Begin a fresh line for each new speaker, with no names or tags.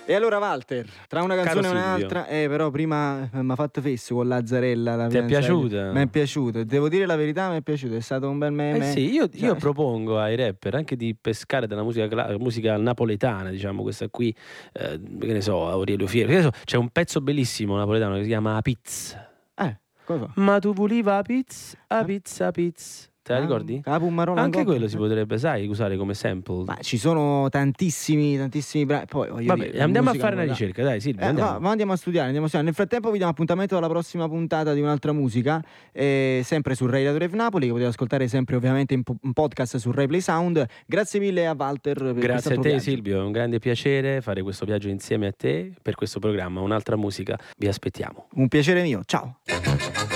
E allora Walter, tra una canzone e
Caro
un'altra, però prima mi ha fatto fesso con Lazzarella. La
Ti è
fidanzata.
piaciuta?
Mi è piaciuto, devo dire la verità, mi è piaciuto, è stato un bel meme.
Sì, io
Cioè,
propongo ai rapper anche di pescare della musica napoletana, diciamo, questa qui, che ne so, Aurelio Fieri. Che ne so, c'è un pezzo bellissimo napoletano che si chiama Piz.
cosa?
Ma tu volevi a pizza. Te la ricordi? Anche quello si potrebbe, sai, usare come sample.
Ma ci sono tantissimi brani. Poi
Vabbè,
dire,
andiamo a
musica
fare una
napoletana.
ricerca, dai Silvio, andiamo.
Ma andiamo a studiare, Nel frattempo vi diamo appuntamento alla prossima puntata di un'altra musica, sempre su Rai Radio Rev Napoli, che potete ascoltare sempre ovviamente in podcast su Rai Play Sound. Grazie mille a Walter per
Grazie a te
viaggio.
Silvio, è un grande piacere fare questo viaggio insieme a te per questo programma, un'altra musica, vi aspettiamo.
Un piacere mio, ciao.